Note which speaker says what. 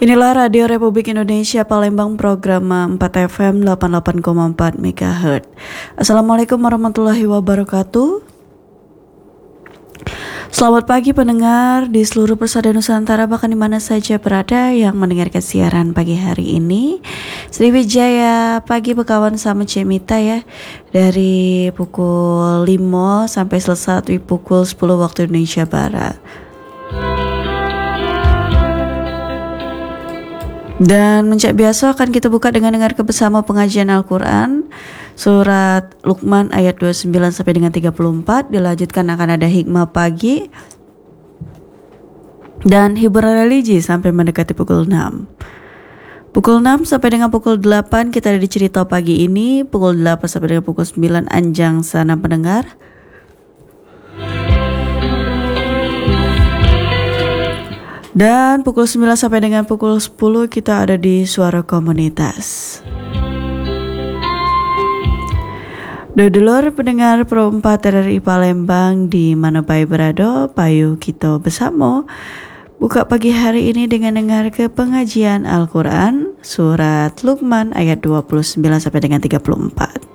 Speaker 1: Inilah Radio Republik Indonesia Palembang, program 4 FM 88,4 MHz. Assalamualaikum warahmatullahi wabarakatuh. Selamat pagi pendengar di seluruh persada Nusantara, bahkan di mana saja berada yang mendengarkan siaran pagi hari ini. Sriwijaya pagi bekawan sama Cemita ya, dari pukul 5 sampai selesai di pukul 10 waktu Indonesia Barat. Dan mencak biasa akan kita buka dengan dengar bersama pengajian Al-Quran Surat Luqman ayat 29 sampai dengan 34. Dilanjutkan akan ada hikmah pagi dan hiburan religi sampai mendekati pukul 6. Pukul 6 sampai dengan pukul 8 kita ada di cerita pagi ini. Pukul 8 sampai dengan pukul 9 Anjang Sana Pendengar. Dan pukul 9 sampai dengan pukul 10 kita ada di Suara Komunitas. Dulur pendengar Pro 4 RRI Palembang di mana baik berada, payu kita bersama buka pagi hari ini dengan dengar ke pengajian Al-Quran Surat Luqman ayat 29 sampai dengan 34.